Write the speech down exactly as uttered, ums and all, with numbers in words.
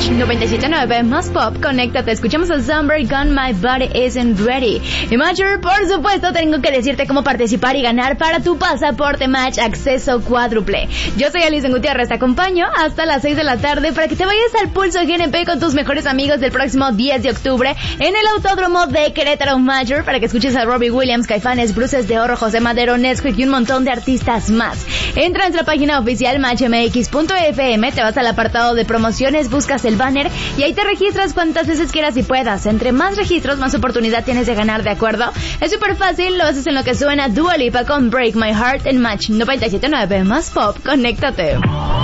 noventa y siete punto nueve más pop, conéctate, escuchamos a Somebody Gun My Body Isn't Ready. Y Matcher, por supuesto, tengo que decirte cómo participar y ganar para tu pasaporte Match acceso cuádruple. Yo soy Alison Gutiérrez, te acompaño hasta las seis de la tarde para que te vayas al Pulso G N P con tus mejores amigos del próximo diez de octubre en el Autódromo de Querétaro. Matcher, para que escuches a Robbie Williams, Caifanes, Bruces de Oro, José Madero, Nesquik y un montón de artistas más. Entra en nuestra página oficial match m x punto f m, te vas al apartado de promociones, buscas el banner y ahí te registras cuantas veces quieras y puedas. Entre más registros, más oportunidad tienes de ganar, ¿de acuerdo? Es súper fácil, lo haces en lo que suena Dua Lipa con Break My Heart en Match noventa y siete punto nueve más pop. Conéctate.